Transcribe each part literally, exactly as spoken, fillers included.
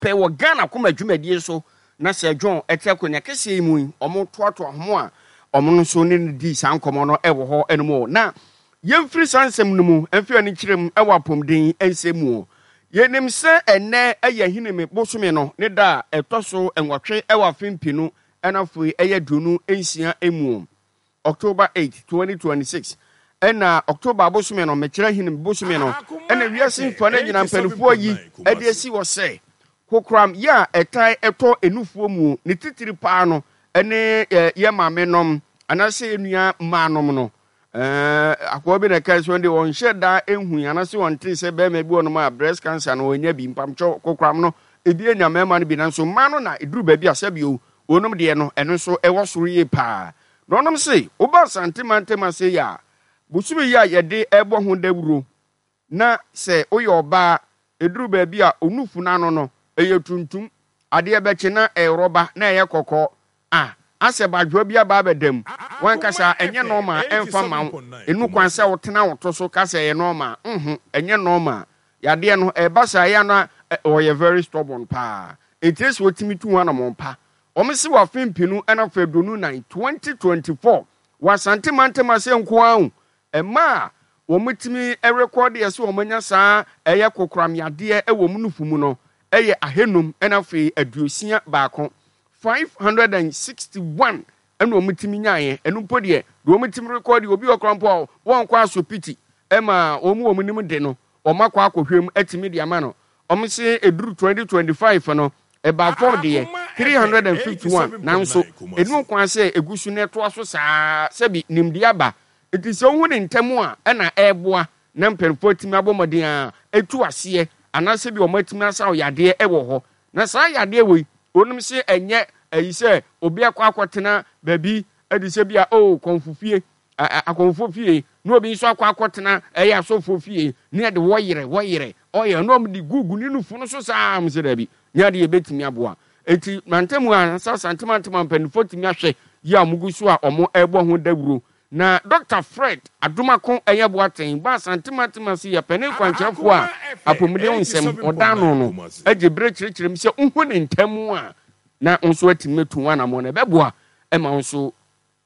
pe wo Ghana koma dwumadie so na se John eteko nya kese mu omo toato homo a omo no so ne di sankomo no ewo ho enmo na yemfiri sansem no mu emfi ani kirem ewo apomden ensemu yenim se enne eye hineme bosome no ne da etoso enwotwe ewo afimpinu enafoi eye dunu ensia emu October eighth twenty twenty-six ena October bosome no mekira hineme bosome no ena wiase mfa na nyina mpanufo yi ade esi wo se kokram ya etai eto enufuo mu ne titiri paa no ene ye maamenom anase enua maanom no eh akwa bi na kai so ndi won sheda enhu anase won tin se be ma bi won ma breast cancer no onya bi mpamcho kokram no ebi enya mema no bi na so ma no na eduru ba bi asabi o onom de no eno so ewo soro ye paa no onom se oba santimantema se ya busumi ya yede ebo ho dawuro na se oye oba eduru ba bi a onufu na no no eye tuntum ade ebeche na eroba na eye kokọ ah ase badwo bia ba bedam wan kasa enye normal emfa ma enu kwanse wotena woto so kasa ye normal mhm enye normal yade no e basa ya na oye very stubborn pa etres wotimi tu wana mompa omisi wa fimpinu ena fedonu na twenty twenty-four wa santimantema se nko ahu e ma wo mutimi e record ye so omanya saa eye kokram yade e wo munufumu no eye ahenum ena fe aduosia baako five hundred sixty-one eno omutimi nyaye eno podie do omutimi record obi okrampo won kwa so piti ema omu omunim de no omakwa akohwem atimi de ama no omse eduru twenty twenty-five no eba for de three hundred fifty-one nanso enu kwa se egusu neto aso saa sebi nimdi aba etise ohu ne ntemu a ena eboa na mperfo timi abomodin a etu ase anase bi omatimi asa yade ewo ho na saa yade we onum se enye ayise obi akwa akwotena babi adise bia o konfufie akonfufie no obi so akwa akwotena eya asofofie ne de woyere woyere oye no mdi gugu ni nufu no so saa amse dabi nya de ebetimi aboa enti mantemu an sa santimantema mpanifo timi ahwe ya mugusu a omo ebo ho dawuro na Doctor Fred Adumakon eye boaten ba santimantema si ya panin kwankyerefo a apomde onsem odano no age brekyerkyerem se unhu ne ntemu a na onso atimetu wana mo na beboa e ma onso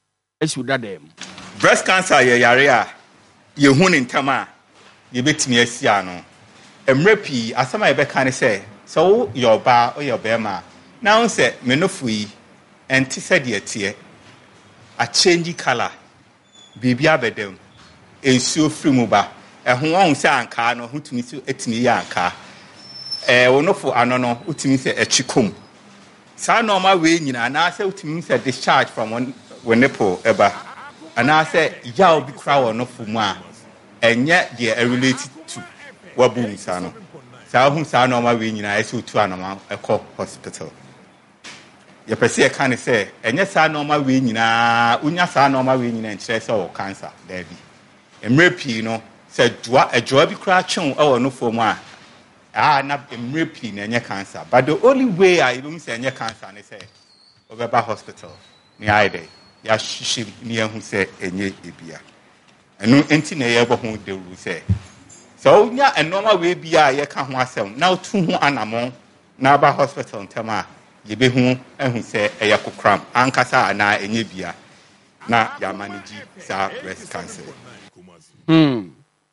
esu dadem breast cancer ye yare a ye hu ne ntama a ye betimi asia no emrepi asama ye beka ne se so your ba o your bema na on se menofu yi enti se de tie a change color bibia bedem ensuo frimu ba ehun on se anka no hutumi so etimi ya anka eh wonofu anono utimi se echikom sa normal way nyina na se utimi se discharge from one when nipple eba ana se ya obi kra wonofu mu a enye de related to wabu sa no sa hu sa normal way nyina ese otu anoma ekọ hospital ye pese e kan se enye sa normal way nyina unya sa normal way nyina nkyere se o cancer there bi emrepi no se dua ejoa bi kra twen e wonofu mu a ah na emrepi na enye cancer but the only way I even say enye cancer ne say obeba hospital ni aide ya shishi ni ehun say enye ebia enu enti na ye bo hu de ru say so nya a normal way bia ye ka ho asem na tu hu anamon na ba hospital ntama ye be hu ehun say eye kokram ankasa na enye bia na ya manage sa breast cancer hmm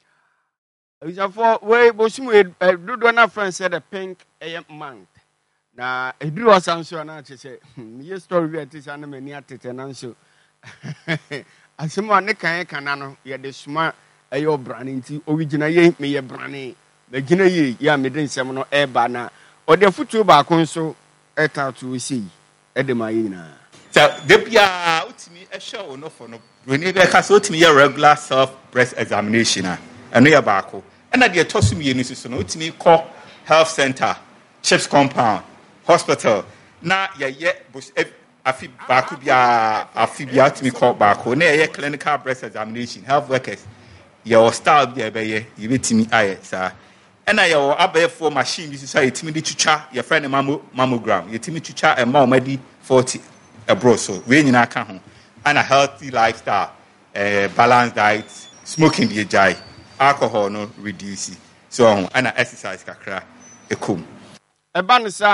for we bosumu do na friend said the pink a month na eduru osanso na che me story we atisa na mani atete na nso asema ne kan kana no ye de suma ayo brane nti origina ye me ye brane me gina ye ya me den sem no e ba na o de futu ba kon so eta to sei e de ma ye nyina so de bia utimi e hwe wo no for no we ne be ka so utimi ye regular self breast examination a eno ya ba ko na de tosu mi enu so no utimi call health center chips compound hospital na ye ye afi baako bia afi bia utimi call baako na ye clinical breast examination health workers your style bia be ye ye betimi aye sa na ye wo abefo machine bi so yetimi de twitwa ye friend mammogram yetimi twitwa e ma o madi forty abro so we nyina ka ho and a healthy lifestyle eh balanced diet smoking the jai alcohol no reduce so and exercise kakra ekum eba ne sa